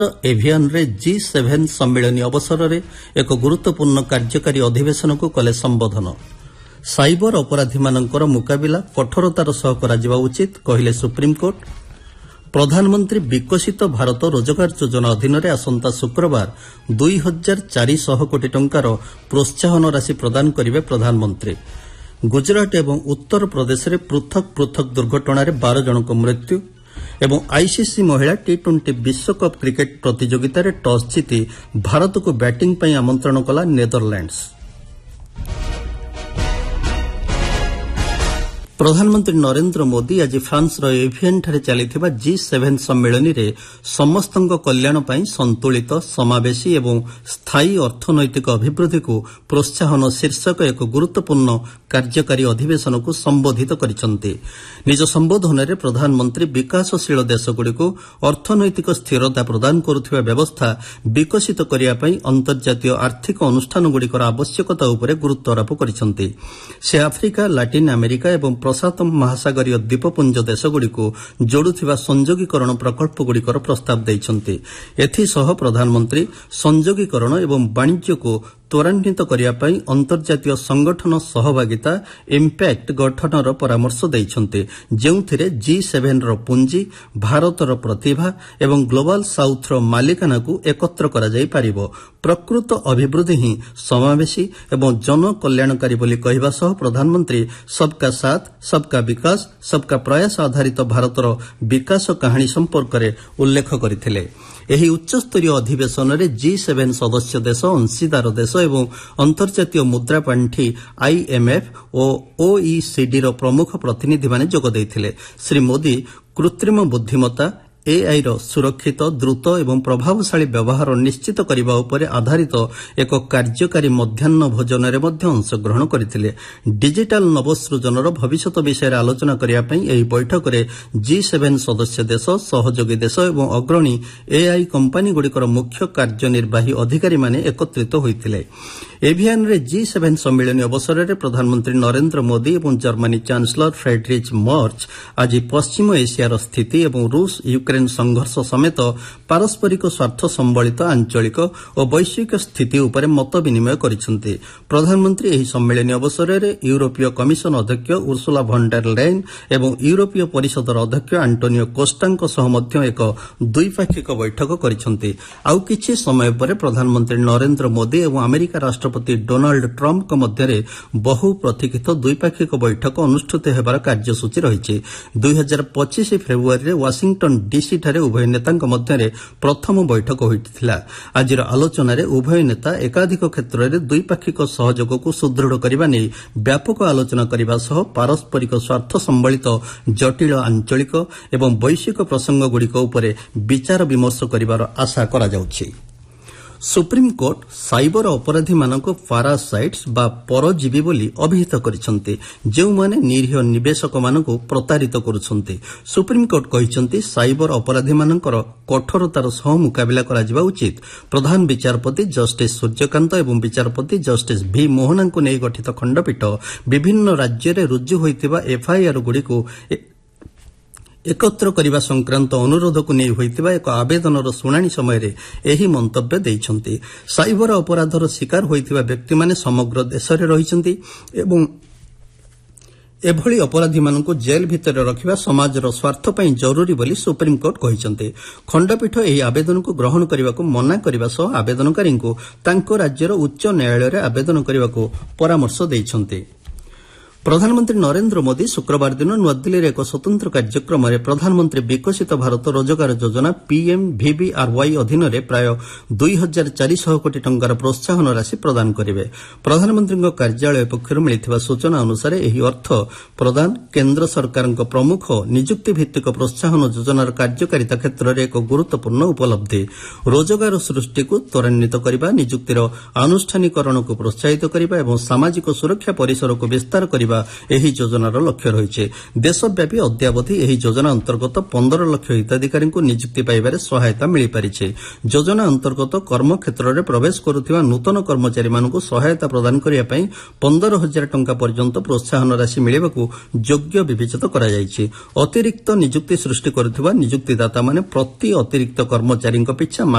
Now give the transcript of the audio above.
ଏଭିଆନରେ G7 ସମ୍ମିଳନୀ ଅବସରରେ ଏକ ଗୁରୁତ୍ୱପୂର୍ଣ୍ଣ କାର୍ଯ୍ୟକାରୀ ଅଧିବେଶନକୁ କଲେ ସମ୍ବୋଧନ। ସାଇବର ଅପରାଧୀମାନଙ୍କର ମୁକାବିଲା କଠୋରତାର ସହ କରାଯିବା ଉଚିତ କହିଲେ ସୁପ୍ରିମକୋର୍ଟ। ପ୍ରଧାନମନ୍ତ୍ରୀ ବିକଶିତ ଭାରତ ରୋଜଗାର ଯୋଜନା ଅଧୀନରେ ଆସନ୍ତା ଶୁକ୍ରବାର 2400 କୋଟି ଟଙ୍କାର ପ୍ରୋତ୍ସାହନ ରାଶି ପ୍ରଦାନ କରିବେ ପ୍ରଧାନମନ୍ତ୍ରୀ। ଗୁଜରାଟ ଏବଂ ଉତ୍ତର ପ୍ରଦେଶରେ ପୃଥକ ପୃଥକ ଦୁର୍ଘଟଣାରେ 12 ଜଣଙ୍କ ମୃତ୍ୟୁ ଏବଂ ଆଇସିସି ମହିଳା ଟି20 ବିଶ୍ୱକପ୍ କ୍ରିକେଟ ପ୍ରତିଯୋଗିତାରେ ଟସ୍ ଜିତି ଭାରତକୁ ବ୍ୟାଟିଂ ପାଇଁ ଆମନ୍ତ୍ରଣ କଲା ନେଦରଲ୍ୟାଣ୍ଡସ୍। ପ୍ରଧାନମନ୍ତ୍ରୀ ନରେନ୍ଦ୍ର ମୋଦି ଆଜି ଫ୍ରାନ୍ସର ଏଭିଆନ୍ଠାରେ ଚାଲିଥିବା G7 ସମ୍ମିଳନୀରେ ସମସ୍ତଙ୍କ କଲ୍ୟାଣ ପାଇଁ ସନ୍ତୁଳିତ ସମାବେଶୀ ଏବଂ ସ୍ଥାୟୀ ଅର୍ଥନୈତିକ ଅଭିବୃଦ୍ଧିକୁ ପ୍ରୋତ୍ସାହନ ଶୀର୍ଷକ ଏକ ଗୁରୁତ୍ୱପୂର୍ଣ୍ଣ କାର୍ଯ୍ୟକାରୀ ଅଧିବେଶନକୁ ସମ୍ବୋଧିତ କରିଛନ୍ତି। ନିଜ ସମ୍ବୋଧନରେ ପ୍ରଧାନମନ୍ତ୍ରୀ ବିକାଶଶୀଳ ଦେଶଗୁଡ଼ିକୁ ଅର୍ଥନୈତିକ ସ୍ଥିରତା ପ୍ରଦାନ କରୁଥିବା ବ୍ୟବସ୍ଥା ବିକଶିତ କରିବା ପାଇଁ ଅନ୍ତର୍ଜାତୀୟ ଆର୍ଥିକ ଅନୁଷ୍ଠାନଗୁଡ଼ିକର ଆବଶ୍ୟକତା ଉପରେ ଗୁରୁତ୍ୱାରୋପ କରିଛନ୍ତି। ସେ ଆଫ୍ରିକା ଲାଟିନ୍ ଆମେରିକା ଏବଂ ପ୍ରଶାନ୍ତ ମହାସାଗରୀୟ ଦ୍ୱୀପପୁଞ୍ଜ ଦେଶଗୁଡ଼ିକୁ ଯୋଡୁଥିବା ସଂଯୋଗୀକରଣ ପ୍ରକଳ୍ପଗୁଡ଼ିକର ପ୍ରସ୍ତାବ ଦେଇଛନ୍ତି। ଏଥିସହ ପ୍ରଧାନମନ୍ତ୍ରୀ ସଂଯୋଗୀକରଣ ଏବଂ ବାଣିଜ୍ୟକୁ ତ୍ୱରାନ୍ୱିତ କରିବା ପାଇଁ ଅନ୍ତର୍ଜାତୀୟ ସଂଗଠନ ସହଭାଗିତା ଇମ୍ପାକ୍ଟ ଗଠନର ପରାମର୍ଶ ଦେଇଛନ୍ତି, ଯେଉଁଥିରେ G7ର ପୁଞ୍ଜି, ଭାରତର ପ୍ରତିଭା ଏବଂ ଗ୍ଲୋବାଲ ସାଉଥର ମାଲିକାନାକୁ ଏକତ୍ର କରାଯାଇପାରିବ। ପ୍ରକୃତ ଅଭିବୃଦ୍ଧି ହିଁ ସମାବେଶୀ ଏବଂ ଜନକଲ୍ୟାଣକାରୀ ବୋଲି କହିବା ସହ ପ୍ରଧାନମନ୍ତ୍ରୀ ସବକା ସାଥ ସବକା ବିକାଶ ସବକା ପ୍ରୟାସ ଆଧାରିତ ଭାରତର ବିକାଶ କାହାଣୀ ସମ୍ପର୍କରେ ଉଲ୍ଲେଖ କରିଥିଲେ। ଏହି ଉଚ୍ଚସ୍ତରୀୟ ଅଧିବେଶନରେ G7 ସଦସ୍ୟ ଦେଶ, ଅଂଶୀଦାର ଦେଶ ଏବଂ ଅନ୍ତର୍ଜାତୀୟ ମୁଦ୍ରା ପାଣ୍ଠି IMF ଓ OECDର ପ୍ରମୁଖ ପ୍ରତିନିଧିମାନେ ଯୋଗ ଦେଇଥିଲେ। ଶ୍ରୀ ମୋଦି କୃତ୍ରିମ ବୁଦ୍ଧିମତ୍ତା AIର ସୁରକ୍ଷିତ, ଦ୍ରୁତ ଏବଂ ପ୍ରଭାବଶାଳୀ ବ୍ୟବହାର ନିଶ୍ଚିତ କରିବା ଉପରେ ଆଧାରିତ ଏକ କାର୍ଯ୍ୟକାରୀ ମଧ୍ୟାହ୍ନ ଭୋଜନରେ ମଧ୍ୟ ଅଂଶଗ୍ରହଣ କରିଥିଲେ। ଡିଜିଟାଲ ନବସୃଜନର ଭବିଷ୍ୟତ ବିଷୟରେ ଆଲୋଚନା କରିବା ପାଇଁ ଏହି ବୈଠକରେ G7 ସଦସ୍ୟ ଦେଶ, ସହଯୋଗୀ ଦେଶ ଏବଂ ଅଗ୍ରଣୀ AI କମ୍ପାନୀଗୁଡ଼ିକର ମୁଖ୍ୟ କାର୍ଯ୍ୟନିର୍ବାହୀ ଅଧିକାରୀମାନେ ଏକତ୍ରିତ ହୋଇଥିଲେ। ଏଭିଆନରେ G7 ସମ୍ମିଳନୀ ଅବସରରେ ପ୍ରଧାନମନ୍ତ୍ରୀ ନରେନ୍ଦ୍ର ମୋଦି ଏବଂ ଜର୍ମାନୀ ଚାନ୍ସେଲର ଫ୍ରେଡରିଚ୍ ମର୍ଜ ଆଜି ପଶ୍ଚିମ ଏସିଆର ସ୍ଥିତି ଏବଂ ରୁଷ ୟୁକ୍ରେନ ସଂଘର୍ଷ ସମେତ ପାରସ୍ପରିକ ସ୍ୱାର୍ଥ ସମ୍ବଳିତ ଆଞ୍ଚଳିକ ଓ ବୈଶ୍ୱିକ ସ୍ଥିତି ଉପରେ ମତ ବିନିମୟ କରିଛନ୍ତି। ପ୍ରଧାନମନ୍ତ୍ରୀ ଏହି ସମ୍ମିଳନୀ ଅବସରରେ ୟୁରୋପୀୟ କମିଶନ ଅଧ୍ୟକ୍ଷ ଉର୍ସୁଲା ଭନ୍ ଡେର୍ ଲେୟନ୍ ଏବଂ ୟୁରୋପୀୟ ପରିଷଦର ଅଧ୍ୟକ୍ଷ ଆଣ୍ଟୋନିଓ କୋଷ୍ଟାଙ୍କ ସହ ମଧ୍ୟ ଏକ ଦ୍ୱିପାକ୍ଷିକ ବୈଠକ କରିଛନ୍ତି। ଆଉ କିଛି ସମୟ ପରେ ପ୍ରଧାନମନ୍ତ୍ରୀ ନରେନ୍ଦ୍ର ମୋଦି ଏବଂ ଆମେରିକା ରାଷ୍ଟ୍ରପତି ଡୋନାଲ୍ଡ ଟ୍ରମ୍ପଙ୍କ ମଧ୍ୟରେ ବହୁ ପ୍ରତୀକ୍ଷିତ ଦ୍ୱିପାକ୍ଷିକ ବୈଠକ ଅନୁଷ୍ଠିତ ହେବାର କାର୍ଯ୍ୟସୂଚୀ ରହିଛି। 2025 ଫେବୃଆରୀରେ ୱାଶିଂଟନ୍ ଡିସିଠାରେ ଉଭୟ ନେତାଙ୍କ ମଧ୍ୟରେ ପ୍ରଥମ ବୈଠକ ହୋଇଥିଲା। ଆଜିର ଆଲୋଚନାରେ ଉଭୟ ନେତା ଏକାଧିକ କ୍ଷେତ୍ରରେ ଦ୍ୱିପାକ୍ଷିକ ସହଯୋଗକୁ ସୁଦୃଢ଼ କରିବା ନେଇ ବ୍ୟାପକ ଆଲୋଚନା କରିବା ସହ ପାରସ୍ପରିକ ସ୍ୱାର୍ଥ ସମ୍ବଳିତ ଜଟିଳ ଆଞ୍ଚଳିକ ଏବଂ ବୈଶ୍ୱିକ ପ୍ରସଙ୍ଗଗୁଡ଼ିକ ଉପରେ ବିଚାର ବିମର୍ଶ କରିବାର ଆଶା କରାଯାଉଛି। ସୁପ୍ରିମକୋର୍ଟ ସାଇବର ଅପରାଧୀମାନଙ୍କୁ ପାରାସାଇଟ୍ସ ବା ପରଜୀବୀ ବୋଲି ଅଭିହିତ କରିଛନ୍ତି, ଯେଉଁମାନେ ନିରୀହ ନିବେଶକମାନଙ୍କୁ ପ୍ରତାରିତ କରୁଛନ୍ତି। ସୁପ୍ରିମକୋର୍ଟ କହିଛନ୍ତି ସାଇବର ଅପରାଧୀମାନଙ୍କର କଠୋରତାର ସହ ମୁକାବିଲା କରାଯିବା ଉଚିତ। ପ୍ରଧାନ ବିଚାରପତି ଜଷ୍ଟିସ୍ ସୂର୍ଯ୍ୟକାନ୍ତ ଏବଂ ବିଚାରପତି ଜଷ୍ଟିସ୍ ଭି ମୋହନାଙ୍କୁ ନେଇ ଗଠିତ ଖଣ୍ଡପୀଠ ବିଭିନ୍ନ ରାଜ୍ୟରେ ରୁଜୁ ହୋଇଥିବା ଏଫ୍ଆଇଆର୍ଗୁଡ଼ିକୁ ଏକତ୍ର କରିବା ସଂକ୍ରାନ୍ତ ଅନୁରୋଧକୁ ନେଇ ହୋଇଥିବା ଏକ ଆବେଦନର ଶୁଣାଣି ସମୟରେ ଏହି ମନ୍ତବ୍ୟ ଦେଇଛନ୍ତି। ସାଇବର ଅପରାଧର ଶିକାର ହୋଇଥିବା ବ୍ୟକ୍ତିମାନେ ସମଗ୍ର ଦେଶରେ ରହିଛନ୍ତି ଏବଂ ଏଭଳି ଅପରାଧୀମାନଙ୍କୁ ଜେଲ୍ ଭିତରେ ରଖିବା ସମାଜର ସ୍ୱାର୍ଥ ପାଇଁ ଜରୁରୀ ବୋଲି ସୁପ୍ରିମକୋର୍ଟ କହିଛନ୍ତି। ଖଣ୍ଡପୀଠ ଏହି ଆବେଦନକୁ ଗ୍ରହଣ କରିବାକୁ ମନା କରିବା ସହ ଆବେଦନକାରୀଙ୍କୁ ତାଙ୍କ ରାଜ୍ୟର ଉଚ୍ଚ ନ୍ୟାୟାଳୟରେ ଆବେଦନ କରିବାକୁ ପରାମର୍ଶ ଦେଇଛନ୍ତି। ପ୍ରଧାନମନ୍ତ୍ରୀ ନରେନ୍ଦ୍ର ମୋଦି ଶୁକ୍ରବାର ଦିନ ନୂଆଦିଲ୍ଲୀରେ ଏକ ସ୍ୱତନ୍ତ୍ର କାର୍ଯ୍ୟକ୍ରମରେ ପ୍ରଧାନମନ୍ତ୍ରୀ ବିକଶିତ ଭାରତ ରୋଜଗାର ଯୋଜନା PMVBRY ଅଧୀନରେ ପ୍ରାୟ 2400 କୋଟି ଟଙ୍କାର ପ୍ରୋତ୍ସାହନ ରାଶି ପ୍ରଦାନ କରିବେ। ପ୍ରଧାନମନ୍ତ୍ରୀଙ୍କ କାର୍ଯ୍ୟାଳୟ ପକ୍ଷରୁ ମିଳିଥିବା ସୂଚନା ଅନୁସାରେ ଏହି ଅର୍ଥ ପ୍ରଦାନ କେନ୍ଦ୍ର ସରକାରଙ୍କ ପ୍ରମୁଖ ନିଯୁକ୍ତିଭିତ୍ତିକ ପ୍ରୋତ୍ସାହନ ଯୋଜନାର କାର୍ଯ୍ୟକାରିତା କ୍ଷେତ୍ରରେ ଏକ ଗୁରୁତ୍ୱପୂର୍ଣ୍ଣ ଉପଲବ୍ଧି। ରୋଜଗାର ସୃଷ୍ଟିକୁ ତ୍ୱରାନ୍ୱିତ କରିବା, ନିଯୁକ୍ତିର ଆନୁଷ୍ଠାନିକରଣକୁ ପ୍ରୋତ୍ସାହିତ କରିବା ଏବଂ ସାମାଜିକ ସୁରକ୍ଷା ପରିସରକୁ ବିସ୍ତାର କରିବା କରିବା ଏହି ଯୋଜନାର ଲକ୍ଷ୍ୟ ରହିଛି। ଦେଶବ୍ୟାପୀ ଅଦ୍ୟାବଧି ଏହି ଯୋଜନା ଅନ୍ତର୍ଗତ 15 ଲକ୍ଷ ହିତାଧିକାରୀଙ୍କୁ ନିଯୁକ୍ତି ପାଇବାରେ ସହାୟତା ମିଳିପାରିଛି। ଯୋଜନା ଅନ୍ତର୍ଗତ କର୍ମକ୍ଷେତ୍ରରେ ପ୍ରବେଶ କରୁଥିବା ନୂତନ କର୍ମଚାରୀମାନଙ୍କୁ ସହାୟତା ପ୍ରଦାନ କରିବା ପାଇଁ 15,000 ଟଙ୍କା ପର୍ଯ୍ୟନ୍ତ ପ୍ରୋତ୍ସାହନ ରାଶି ମିଳିବାକୁ ଯୋଗ୍ୟ ବିବେଚିତ କରାଯାଇଛି। ଅତିରିକ୍ତ ନିଯୁକ୍ତି ସୃଷ୍ଟି କରୁଥିବା ନିଯୁକ୍ତିଦାତାମାନେ ପ୍ରତି ଅତିରିକ୍ତ କର୍ମଚାରୀଙ୍କ ପିଛା